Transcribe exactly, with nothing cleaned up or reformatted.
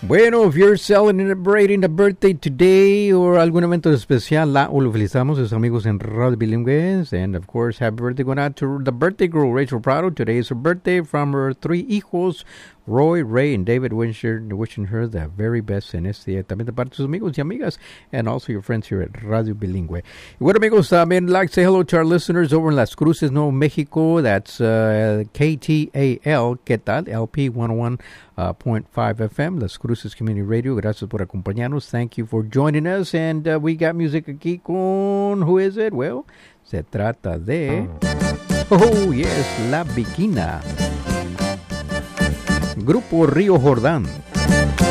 Bueno, if you're celebrating a birthday today or algún evento especial, la o lo felicitamos a sus amigos en Radio Bilingües. And of course, happy birthday going out to the birthday girl, Rachel Prado. Today is her birthday from her three hijos, Roy, Ray, and David, wishing, wishing her the very best en este día. También de parte de sus amigos y amigas, and also your friends here at Radio Bilingüe. Y bueno, amigos, también uh, like to say hello to our listeners over in Las Cruces, Nuevo Mexico. That's uh, K T A L, ¿qué tal? L P one oh one point five F M, Las Cruces Community Radio. Gracias por acompañarnos. Thank you for joining us. And uh, we got music aquí con, who is it? Well, se trata de, oh yes, La Bikina. Grupo Río Jordán.